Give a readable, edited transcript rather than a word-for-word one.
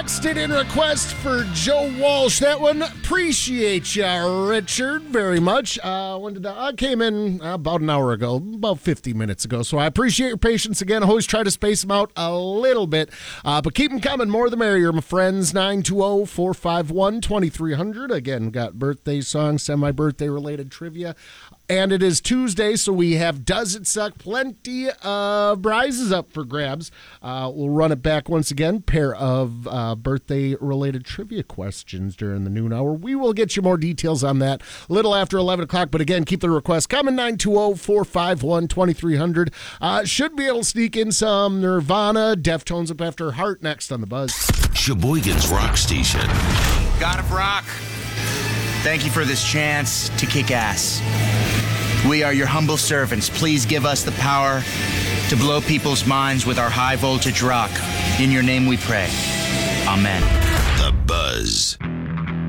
texted in request for Joe Walsh. That one, appreciate ya, Richard, very much. I came in about an hour ago, about 50 minutes ago, so I appreciate your patience again. I always try to space them out a little bit, but keep them coming. More the merrier, my friends. 920-451-2300. Again, got birthday songs, semi-birthday related trivia. And it is Tuesday, so we have Does It Suck? Plenty of prizes up for grabs. We'll run it back once again. Pair of birthday-related trivia questions during the noon hour. We will get you more details on that a little after 11 o'clock. But again, keep the request coming. 920-451-2300. Should be able to sneak in some Nirvana, Deftones up after Heart next on the Buzz. Sheboygan's Rock Station. God of Rock, thank you for this chance to kick ass. We are your humble servants. Please give us the power to blow people's minds with our high voltage rock. In your name we pray. Amen. The Buzz.